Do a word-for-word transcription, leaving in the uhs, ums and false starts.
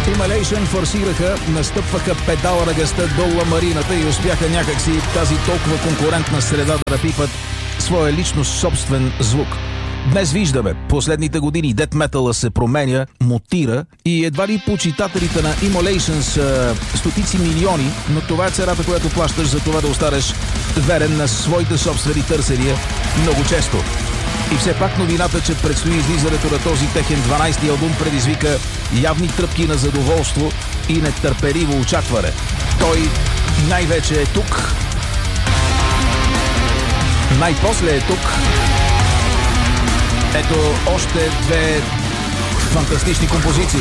Immolation форсираха, настъпваха педала на гъста до ламарината и успяха някакси тази толкова конкурентна среда да напипат своя лично собствен звук. Днес виждаме, последните години дет метала се променя, мутира и едва ли почитателите на Immolation са стотици милиони, но това е цената, която плащаш за това да останеш верен на своите собствени търсения много често. И все пак новината, че предстои излизането на този техен дванайсти албум, предизвика явни тръпки на задоволство и нетърпеливо очакване. Той най-вече е тук, най-после е тук. Ето още две фантастични композиции.